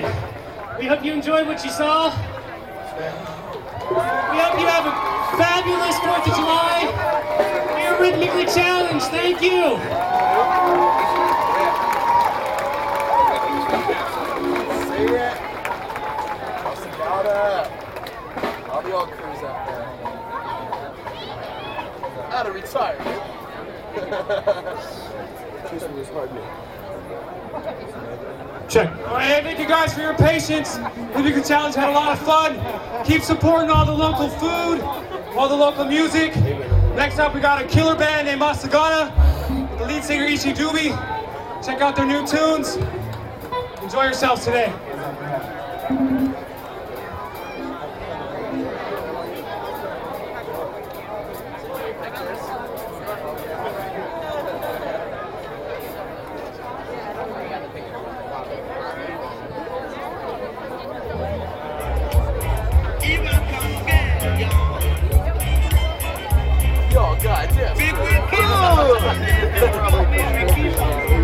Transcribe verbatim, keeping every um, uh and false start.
We hope you enjoyed what you saw. We hope you have a fabulous fourth of July. You're rhythmically challenged. Thank you. See ya. I'll be on cruise out there. Out of retirement. Check. All right, hey, thank you guys for your patience. Rhythmically Challenge had a lot of fun. Keep supporting all the local food, all the local music. Next up, we got a killer band named Masagana, the lead singer Ishi Dubi. Check out their new tunes. Enjoy yourselves today. Yo, goddamn.